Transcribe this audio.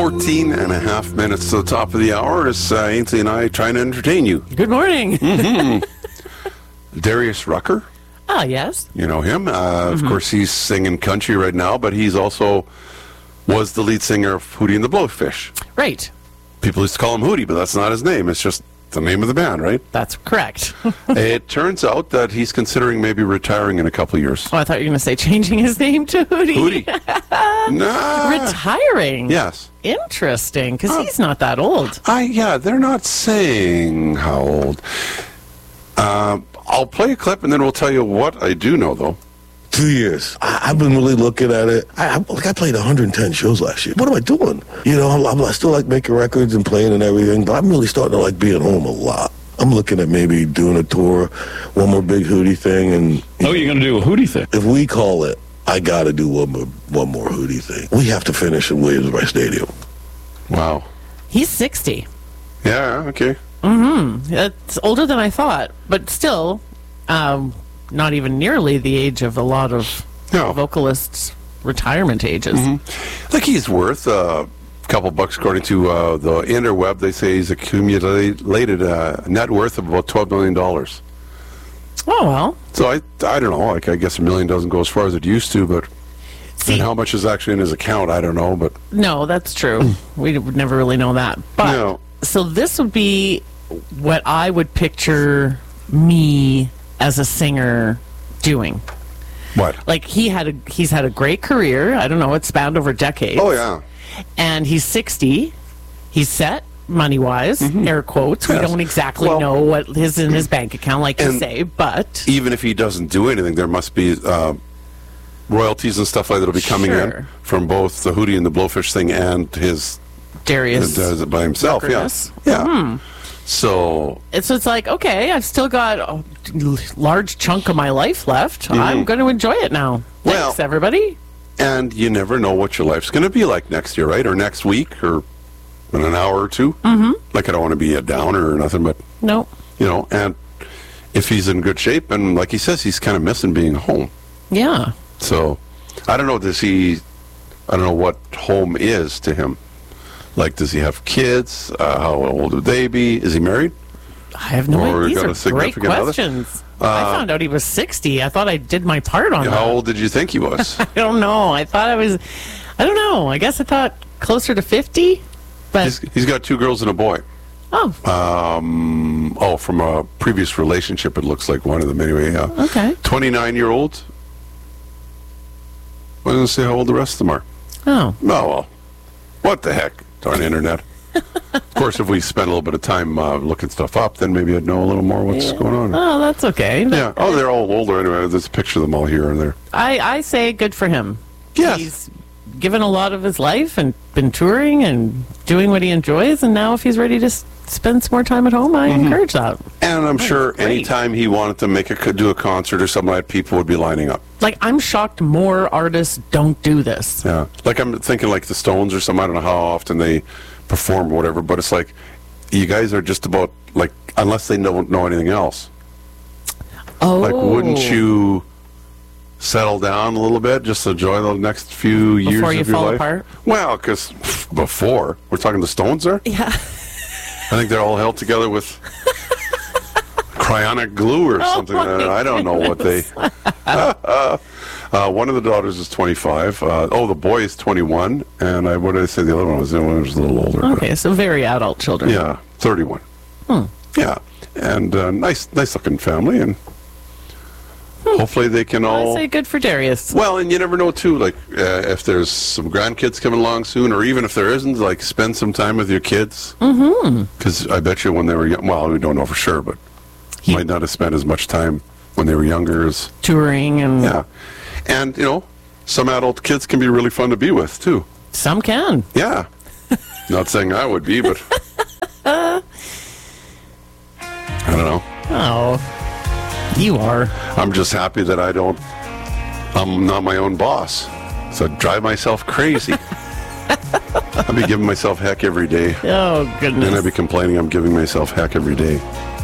14 and a half minutes to the top of the hour as Ainsley and I trying to entertain you. Good morning. Darius Rucker, Ah, yes. you know him. Of course, he's singing country right now, but he's also was the lead singer of Hootie and the Blowfish. Right. People used to call him Hootie, but that's not his name. It's just the name of the band, right? That's correct. It turns out that he's considering maybe retiring in a couple of years. Oh, I thought you were going to say changing his name to Hootie. Hootie. Nah. Retiring. Yes. Interesting, because he's not that old. Yeah, they're not saying how old. I'll play a clip and then we'll tell you what I do know, though. 2 years. I've been really looking at it. I played 110 shows last year. What am I doing? You know, I still like making records and playing and everything, but I'm really starting to like being home a lot. I'm looking at maybe doing a tour, one more big Hootie thing, and Oh, you're going to do a Hootie thing? if we call it, I got to do one more Hootie thing. We have to finish in Williams-Brice Stadium. Wow. He's 60. Yeah, okay. That's older than I thought, but still not even nearly the age of a lot of No. vocalists' retirement ages. I think he's worth a couple bucks, according to the interweb. They say he's accumulated a net worth of about $12 million. Oh, well. So I don't know. Like, I guess $1 million doesn't go as far as it used to, but See, and how much is actually in his account, I don't know. But no, that's true. We would never really know that. But No. so this would be what I would picture me as a singer doing. what? Like he's had a great career. I don't know, it's spanned over decades. Oh yeah. And he's 60. He's set money wise, air quotes. We Yes. don't exactly Well- know what is in his bank account, like you And- say, but Even if he doesn't do anything, there must be royalties and stuff like that will be coming in Sure. from both the Hootie and the Blowfish thing and his Darius does it by himself. Rucker's. Yeah. Yeah. So it's like, okay, I've still got a large chunk of my life left. I'm going to enjoy it now. Well- Thanks, everybody. and you never know what your life's going to be like next year, right? Or next week, or in an hour or two. Like, I don't want to be a downer or nothing, but No. you know, and if he's in good shape, and like he says, he's kind of missing being home. Yeah. So I don't know. I don't know what home is to him. Like, does he have kids? How old would they be? Is he married? I have no Or idea. got a These are great significant other? questions. I found out he was 60. I thought I did my part on that. How old did you think he was? I don't know. I don't know. I guess I thought closer to 50. But, He's got 2 girls and a boy. oh, From a previous relationship, it looks like one of them anyway. okay. 29-year-old. I was going to say how old the rest of them are. Oh, Oh, well. What the heck? Darn internet. Of course, if we spend a little bit of time looking stuff up, then maybe I'd know a little more what's going on. oh, that's okay. Yeah. Oh, they're all older anyway. There's a picture of them all here and there. I say good for him. Yes. He's given a lot of his life and been touring and doing what he enjoys, and now if he's ready to spend some more time at home, I encourage that. And I'm sure great. anytime he wanted to do a concert or something like that, people would be lining up. Like, I'm shocked more artists don't do this. Yeah. Like, I'm thinking like the Stones or something. I don't know how often they perform or whatever, but it's like, you guys are just about, like, unless they don't know anything else. Oh. Like, wouldn't you settle down a little bit, just enjoy the next few years Before you of your fall life? apart? Well, because before, we're talking the Stones there? Yeah. I think they're all held together with cryonic glue or something. my I don't know what they... one of the daughters is 25. The boy is 21. And what did I say? The other one was a little older. but- Okay, so very adult children. yeah, 31. Yeah, and nice looking family, and hopefully they can I all... say good for Darius. Well, and you never know, too, like, if there's some grandkids coming along soon, or even if there isn't, like, spend some time with your kids. Because I bet you when they were young, well, we don't know for sure, but might not have spent as much time when they were younger as... Touring and Yeah. And, you know, some adult kids can be really fun to be with, too. some can. Yeah. Not saying I would be, but... I don't know. Oh, you are. I'm just happy that I'm not my own boss. So I drive myself crazy. I'd be giving myself heck every day. Oh, Then I'd goodness. be complaining I'm giving myself heck every day.